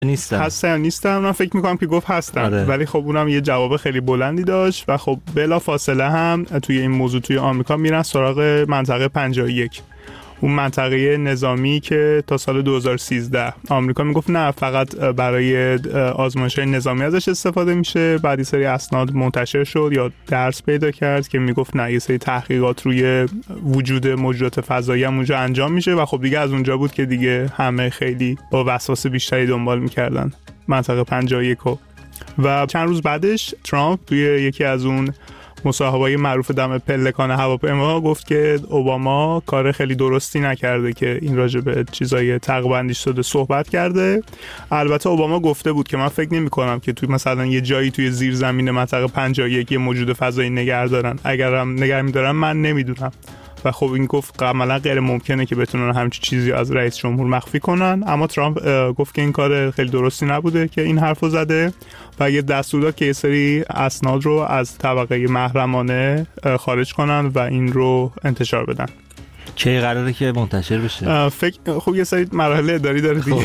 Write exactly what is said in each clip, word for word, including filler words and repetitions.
نیستم هستن نیستم من فکر میکنم که گفت هستن. آره. ولی خب اونم یه جواب خیلی بلندی داشت و خب بلا فاصله هم توی این موضوع توی آمریکا میرن سراغ منطقه پنجاه و یک، اون منطقه نظامی که تا سال دو هزار و سیزده آمریکا میگفت نه فقط برای آزمایش‌های نظامی ازش استفاده میشه. بعد یه سری اسناد منتشر شد یا درس پیدا کرد که میگفت نه یه سری تحقیقات روی وجود موجودات فضایی هم اونجا انجام میشه و خب دیگه از اونجا بود که دیگه همه خیلی با وسواس بیشتری دنبال میکردن منطقه پنجاه و یک رو. و چند روز بعدش ترامپ توی یکی از اون مصاحبه‌های معروف دم پلکان هواپیما گفت که اوباما کار خیلی درستی نکرده که این راجع به چیزای تقریباً شده صحبت کرده. البته اوباما گفته بود که من فکر نمی‌کنم که توی مثلا یه جایی توی زیر زمین منطقه پنجاه و یک موجود فضایی نگه دارن، اگرم نگه می‌دارن من نمیدونم. و خب این گفت عملا غیر ممکنه که بتونن همچین چیزی از رئیس جمهور مخفی کنن. اما ترامپ گفت که این کار خیلی درستی نبوده که این حرفو زده و یه دستور داد که یه سری اسناد رو از طبقه محرمانه خارج کنن و این رو انتشار بدن. کی قراره که منتشر بشه؟ فکر خب یه سری مراحل اداری داره دیگه.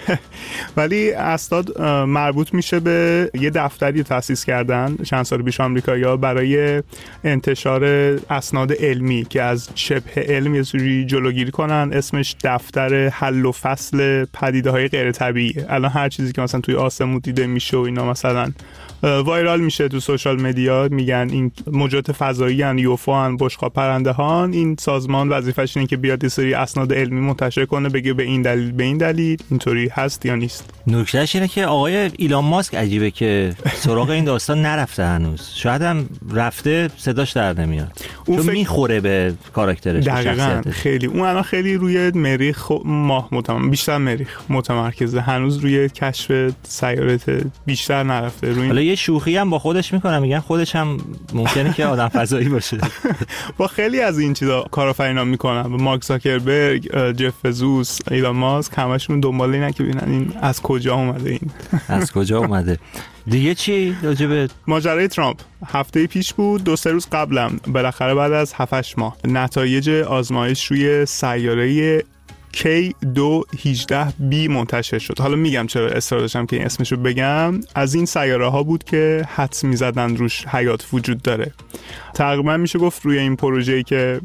ولی اسناد مربوط میشه به یه دفتری تأسیس کردن چند سال پیش آمریکایی‌ها برای انتشار اسناد علمی که از شبه علم یه سری جلوگیری کنن. اسمش دفتر حل و فصل پدیده‌های غیر طبیعیه. الان هر چیزی که مثلا توی آسمون دیده میشه و اینا مثلا وایرال میشه تو سوشال مدیا، میگن این موجودات فضایی ان، یوفو ان، بشقاب پرنده هان، این سازمان وظیفه‌ش اینه که بیاد یه سری اسناد علمی منتشر کنه بگه به این دلیل به این دلیل اینطوری هست یا نیست. نکتهش اینه که آقای ایلان ماسک عجیبه که سراغ این داستان نرفته هنوز. شاید هم رفته صداش در نمیاد چون فکر... میخوره به کاراکترش، به شخصیتش. خیلی اون الان خیلی روی مریخ ماه متمرکز، بیشتر مریخ متمرکزه، هنوز روی کشف سیارات بیشتر نرفته. روی حالا یه شوخی هم با خودش میکنه، میگن خودش هم ممکنه که آدم فضایی باشه. با خیلی از این چیزا کارآفرینی میکنن، مارک زاکربرگ، جف بزوس، ایلان ماسک، همشون دنبال اینن که ببینن این از کجا اومده، این از کجا اومده. دیگه چی راجب ماجرای ترامپ؟ هفته پیش بود، دو سه روز قبلم بالاخره بعد از هفت هشت ماه نتایج آزمایش روی سیاره کی دو هجده بی منتشر شد. حالا میگم چرا اصرار داشتم که این اسمشو بگم. از این سیاره ها بود که حدس میزدن روش حیات وجود داره. تقریبا میشه گفت روی این پروژه‌ای که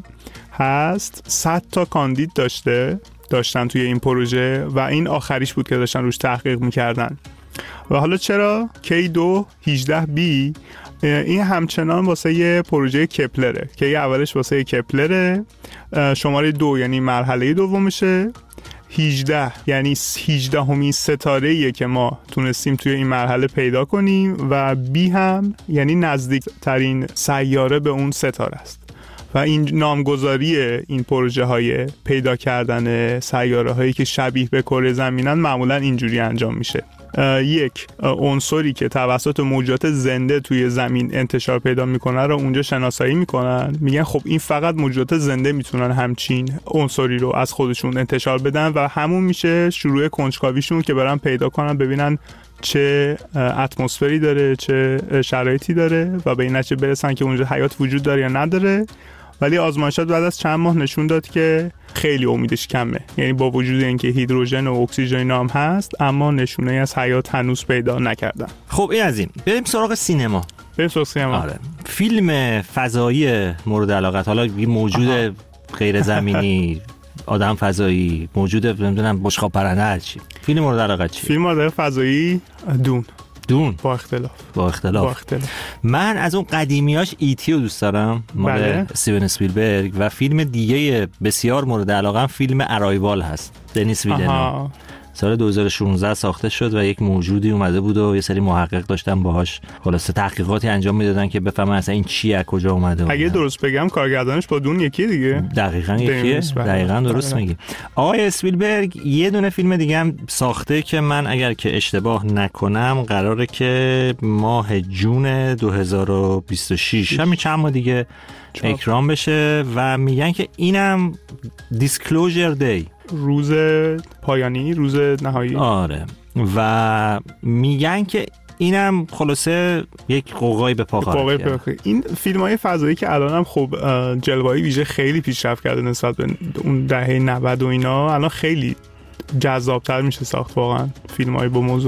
هست صد تا کاندید داشته داشتن توی این پروژه و این آخریش بود که داشتن روش تحقیق میکردن. و حالا چرا کی دو هجده بی؟ این همچنان واسه یه پروژه کپلره که یه اولش واسه کپلره، شماره دو یعنی مرحله دومشه، هجده یعنی هجده همین ستاره‌ایه که ما تونستیم توی این مرحله پیدا کنیم و بی هم یعنی نزدیک ترین سیاره به اون ستاره است. و این نامگذاری این پروژه های پیدا کردن سیاره هایی که شبیه به کره زمینن معمولا اینجوری انجام میشه. یک عنصری که توسط موجودات زنده توی زمین انتشار پیدا میکنه رو اونجا شناسایی میکنن، میگن خب این فقط موجودات زنده میتونن همچین عنصری رو از خودشون انتشار بدن و همون میشه شروع کنجکاویشون که برن پیدا کنن ببینن چه اتمسفری داره، چه شرایطی داره و به این نتیجه برسن که اونجا حیات وجود داره یا نداره. ولی آزمایشات بعد از چند ماه نشون داد که خیلی امیدش کمه، یعنی با وجود اینکه هیدروژن و اکسیژن هم هست اما نشونه از حیات هنوز پیدا نکردن. خب این از این بریم سراغ سینما. بریم سراغ سینما. آره. فیلم فضایی مورد علاقت، حالا یه موجود غیر زمینی، آدم فضایی، موجود نمیدونم بشقاب پرنده، چی فیلم مورد علاقت چی؟ فیلم مورد فضایی دون. دون با اختلاف. با اختلاف. با اختلاف. من از اون قدیمیاش ایتی رو دوست دارم، مال استیون اسپیلبرگ، و فیلم دیگه بسیار مورد علاقم فیلم ارایوال هست، دنیس ویلنو. سال دو هزار و شانزده ساخته شد و یک موجودی اومده بود و یه سری محقق داشتن باهاش خلاصه تحقیقاتی انجام میدادن که بفهمن اصلا این چیه، کجا اومده. اگه درست بگم کارگردانش با دون یکی دیگه. دقیقاً یکیه. دقیقاً درست میگی. آقای اسپیلبرگ یه دونه فیلم دیگه هم ساخته که من اگر که اشتباه نکنم قراره که ماه جون دو هزار و بیست و شش همین چند ماه دیگه اکرام بشه و میگن که اینم دیسکلوزر دی، روز پایانی، روز نهایی. آره. و میگن که اینم خلاصه یک قوقای به پا خواهد کرد. این فیلم‌های فضایی که الانم خب جلوه‌ای ویژه خیلی پیشرفت کرده نسبت به اون دهه نود و اینا، الان خیلی جذابتر میشه ساخت واقعا فیلم‌های با موضوع